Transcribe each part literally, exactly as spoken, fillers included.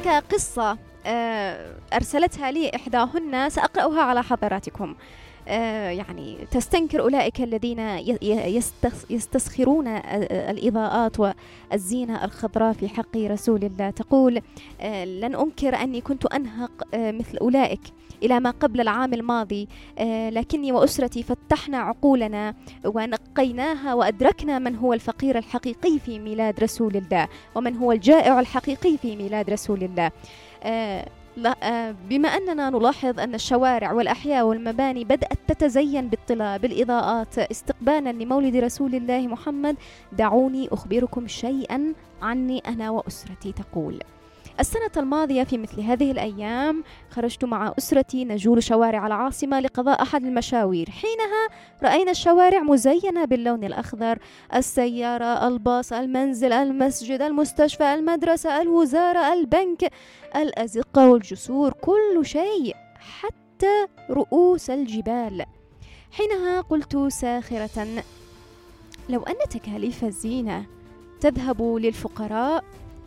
هناك قصة أرسلتها لي إحداهن سأقرأها على حضراتكم. يعني تستنكر أولئك الذين يستسخرون الإضاءات والزينة الخضراء في حق رسول الله. تقول: لن أنكر أني كنت أنهق مثل أولئك إلى ما قبل العام الماضي، لكني وأسرتي فتحنا عقولنا ونقيناها وأدركنا من هو الفقير الحقيقي في ميلاد رسول الله ومن هو الجائع الحقيقي في ميلاد رسول الله. لا، بما أننا نلاحظ أن الشوارع والأحياء والمباني بدأت تتزين بالطلاء بالإضاءات استقبالا لمولد رسول الله محمد، دعوني أخبركم شيئا عني أنا وأسرتي. تقول: السنة الماضية في مثل هذه الأيام خرجت مع أسرتي نجول شوارع العاصمة لقضاء أحد المشاوير. حينها رأينا الشوارع مزينة باللون الأخضر، السيارة، الباص، المنزل، المسجد، المستشفى، المدرسة، الوزارة، البنك، الأزقة والجسور، كل شيء حتى رؤوس الجبال. حينها قلت ساخرة: لو أن تكاليف الزينة تذهب للفقراء.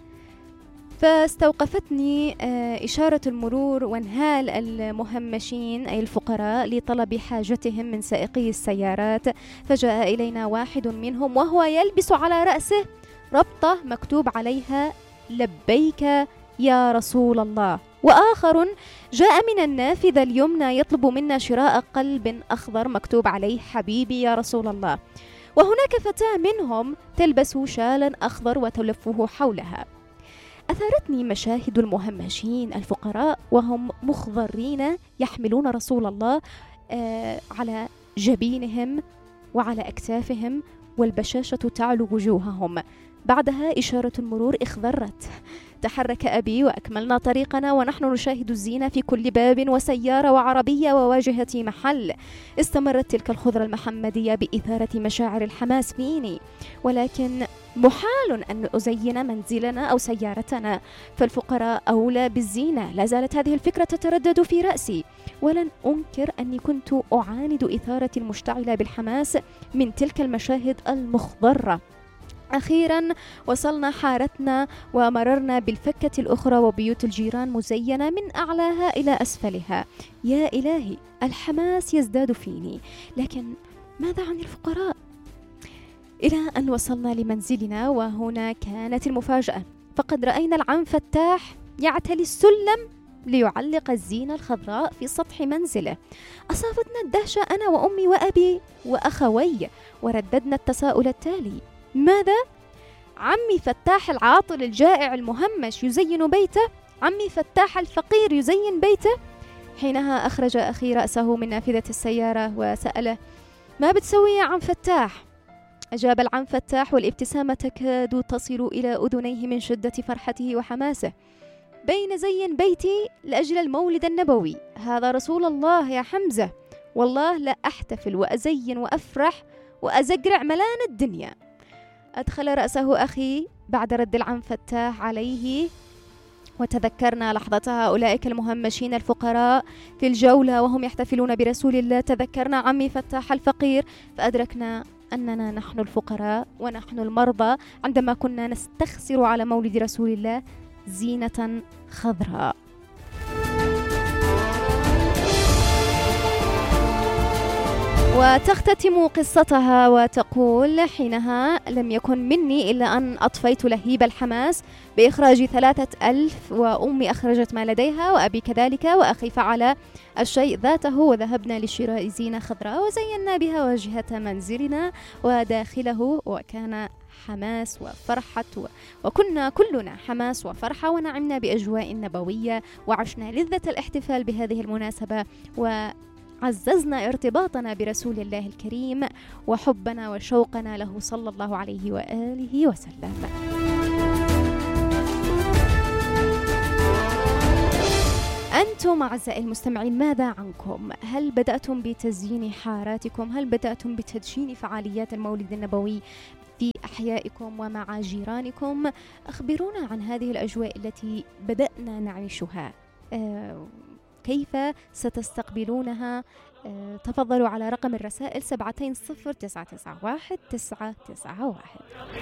فاستوقفتني إشارة المرور وانهال المهمشين أي الفقراء لطلب حاجتهم من سائقي السيارات، فجاء إلينا واحد منهم وهو يلبس على رأسه ربطة مكتوب عليها لبيك يا رسول الله، وآخر جاء من النافذة اليمنى يطلب منا شراء قلب أخضر مكتوب عليه حبيبي يا رسول الله، وهناك فتاة منهم تلبس شالا أخضر وتلفه حولها. أثارتني مشاهد المهمشين الفقراء وهم مخضرين يحملون رسول الله آه على جبينهم وعلى أكتافهم، والبشاشة تعلو وجوههم. بعدها إشارة المرور اخضرت، تحرك أبي وأكملنا طريقنا ونحن نشاهد الزينة في كل باب وسيارة وعربية وواجهة محل. استمرت تلك الخضرة المحمدية بإثارة مشاعر الحماس فيني، ولكن محال أن أزين منزلنا أو سيارتنا، فالفقراء أولى بالزينة. لا زالت هذه الفكرة تتردد في رأسي، ولن أنكر أني كنت أعاند إثارة المشتعلة بالحماس من تلك المشاهد المخضرة. أخيرا وصلنا حارتنا ومررنا بالفكة الأخرى وبيوت الجيران مزينة من أعلاها إلى أسفلها. يا إلهي، الحماس يزداد فيني، لكن ماذا عن الفقراء؟ إلى أن وصلنا لمنزلنا، وهنا كانت المفاجأة، فقد رأينا العم فتاح يعتلي السلم ليعلق الزينة الخضراء في سطح منزله. أصابتنا الدهشة أنا وأمي وأبي وأخوي، ورددنا التساؤل التالي: ماذا؟ عمي فتاح العاطل الجائع المهمش يزين بيته؟ عمي فتاح الفقير يزين بيته؟ حينها أخرج أخي رأسه من نافذة السيارة وسأله: ما بتسوي يا عم فتاح؟ أجاب العم فتاح والابتسامة تكاد تصل إلى أذنيه من شدة فرحته وحماسه: بين زين بيتي لأجل المولد النبوي، هذا رسول الله يا حمزة، والله لا أحتفل وأزين وأفرح وأزقرع ملان الدنيا. أدخل رأسه أخي بعد رد العم فتاح عليه، وتذكرنا لحظتها أولئك المهمشين الفقراء في الجولة وهم يحتفلون برسول الله. تذكرنا عمي فتاح الفقير، فأدركنا أننا نحن الفقراء ونحن المرضى عندما كنا نستخسر على مولد رسول الله زينة خضراء. وتختتم قصتها وتقول: حينها لم يكن مني إلا أن أطفيت لهيب الحماس بإخراج ثلاثة ألف، وأمي أخرجت ما لديها وأبي كذلك، وأخي فعل الشيء ذاته، وذهبنا لشراء زينة خضراء وزينا بها واجهة منزلنا وداخله، وكان حماس وفرحة و... وكنا كلنا حماس وفرحة، ونعمنا بأجواء نبوية، وعشنا لذة الاحتفال بهذه المناسبة، و عززنا ارتباطنا برسول الله الكريم وحبنا وشوقنا له صلى الله عليه وآله وسلم. أنتم أعزائي المستمعين، ماذا عنكم؟ هل بدأتم بتزيين حاراتكم؟ هل بدأتم بتدشين فعاليات المولد النبوي في أحيائكم ومع جيرانكم؟ أخبرونا عن هذه الأجواء التي بدأنا نعيشها. آه كيف ستستقبلونها؟ أه تفضلوا على رقم الرسائل سبعتين صفر تسعة تسعة واحد تسعة تسعة واحد.